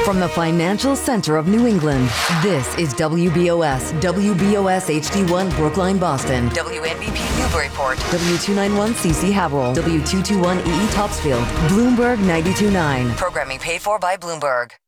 From the financial center of New England, this is WBOS HD1 Brookline, Boston. WNBP Newburyport. W291CC Haverhill. W221EE Topsfield. Bloomberg 92.9. Programming paid for by Bloomberg.